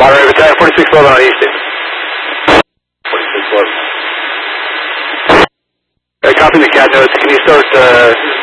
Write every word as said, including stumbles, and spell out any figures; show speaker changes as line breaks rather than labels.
Monterey Battalion, forty-six eleven on Easton. forty-six eleven. Uh, copy the C A D notes. Can you start uh,